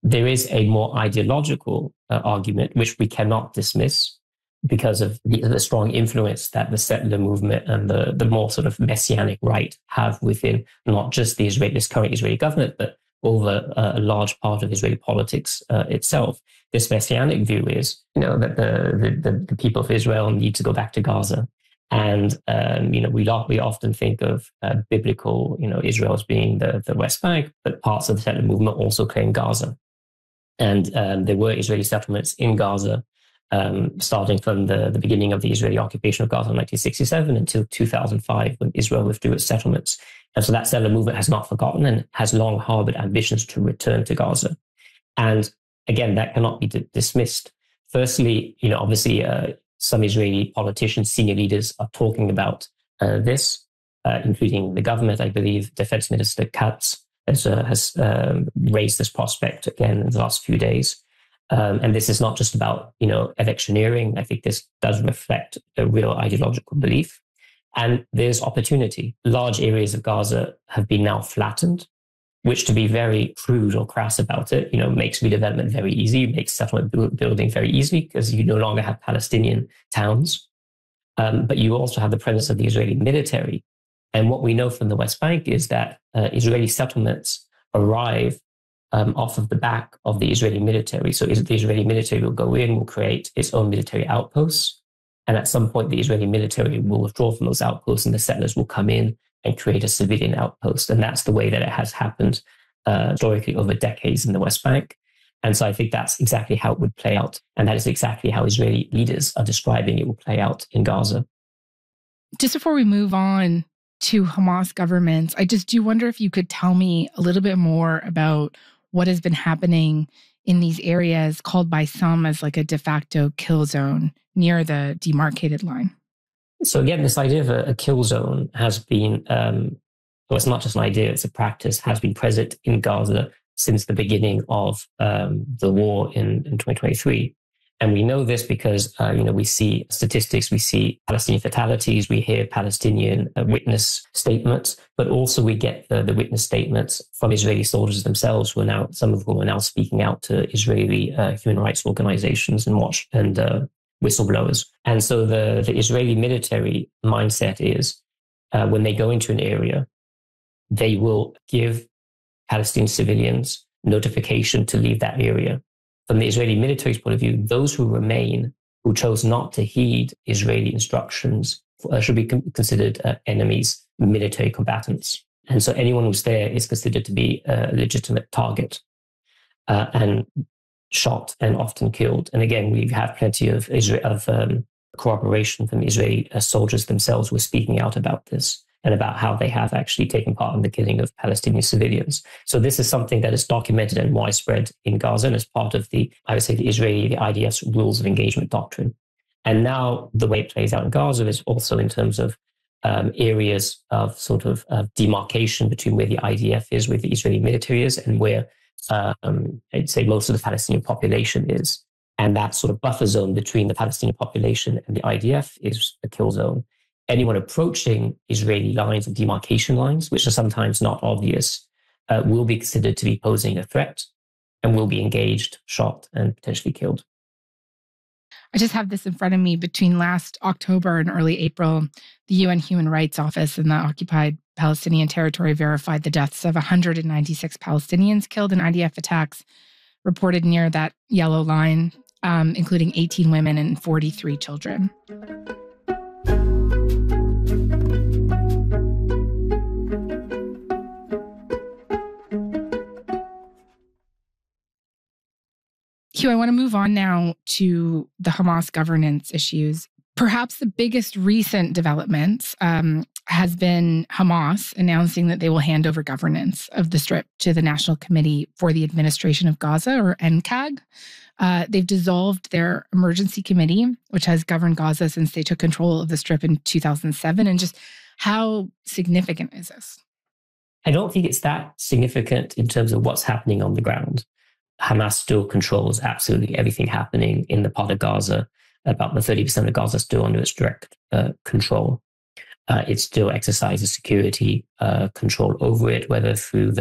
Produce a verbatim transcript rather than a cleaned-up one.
there is a more ideological uh, argument, which we cannot dismiss because of the, the strong influence that the settler movement and the, the more sort of messianic right have within not just the Israeli, this current Israeli government, but over uh, a large part of Israeli politics uh, itself. This messianic view is, you know, that the, the, the people of Israel need to go back to Gaza. And, um, you know, we, we often think of uh, biblical, you know, Israel as being the, the West Bank, but parts of the settler movement also claim Gaza. And um, there were Israeli settlements in Gaza, um, starting from the, the beginning of the Israeli occupation of Gaza in nineteen sixty-seven until two thousand five, when Israel withdrew its settlements. And so that settler movement has not forgotten and has long harbored ambitions to return to Gaza. And again, that cannot be d- dismissed. Firstly, you know, obviously, uh, some Israeli politicians, senior leaders are talking about uh, this, uh, including the government. I believe Defense Minister Katz has, uh, has um, raised this prospect again in the last few days. Um, and this is not just about, you know, electioneering. I think this does reflect a real ideological belief. And there's opportunity. Large areas of Gaza have been now flattened, which, to be very crude or crass about it, you know, makes redevelopment very easy, makes settlement bu- building very easy because you no longer have Palestinian towns. Um, but you also have the presence of the Israeli military. And what we know from the West Bank is that uh, Israeli settlements arrive um, off of the back of the Israeli military. So the Israeli military will go in, will create its own military outposts. And at some point, the Israeli military will withdraw from those outposts and the settlers will come in and create a civilian outpost. And that's the way that it has happened uh, historically over decades in the West Bank. And so I think that's exactly how it would play out. And that is exactly how Israeli leaders are describing it will play out in Gaza. Just before we move on to Hamas governments, I just do wonder if you could tell me a little bit more about what has been happening in these areas called by some as like a de facto kill zone near the demarcated line. So again, this idea of a, a kill zone has been, um, well, it's not just an idea, it's a practice, has been present in Gaza since the beginning of um, the war in, in twenty twenty-three. And we know this because, uh, you know, we see statistics, we see Palestinian fatalities, we hear Palestinian uh, witness statements, but also we get the, the witness statements from Israeli soldiers themselves, who are now, some of whom are now speaking out to Israeli uh, human rights organizations and watch and uh, whistleblowers. And so the, the Israeli military mindset is uh, when they go into an area, they will give Palestinian civilians notification to leave that area. From the Israeli military's point of view, those who remain, who chose not to heed Israeli instructions, uh, should be con- considered uh, enemies, military combatants. And so anyone who's there is considered to be a legitimate target uh, and shot and often killed. And again, we have plenty of, Isra- of um, corroboration from Israeli uh, soldiers themselves who are speaking out about this and about how they have actually taken part in the killing of Palestinian civilians. So this is something that is documented and widespread in Gaza and as part of the, I would say, the Israeli, the I D F's rules of engagement doctrine. And now the way it plays out in Gaza is also in terms of um, areas of sort of uh, demarcation between where the I D F is, where the Israeli military is, and where um, I'd say most of the Palestinian population is. And that sort of buffer zone between the Palestinian population and the I D F is a kill zone. Anyone approaching Israeli lines of demarcation lines, which are sometimes not obvious, uh, will be considered to be posing a threat and will be engaged, shot, and potentially killed. I just have this in front of me. Between last October and early April, the U N Human Rights Office in the occupied Palestinian territory verified the deaths of one hundred ninety-six Palestinians killed in I D F attacks reported near that yellow line, um, including eighteen women and forty-three children. Hugh, I want to move on now to the Hamas governance issues. Perhaps the biggest recent development um, has been Hamas announcing that they will hand over governance of the Strip to the National Committee for the Administration of Gaza, or N C A G. Uh, they've dissolved their emergency committee, which has governed Gaza since they took control of the Strip in two thousand seven. And just how significant is this? I don't think it's that significant in terms of what's happening on the ground. Hamas still controls absolutely everything happening in the part of Gaza. About the thirty percent of Gaza is still under its direct uh, control. Uh, it still exercises security uh, control over it, whether through the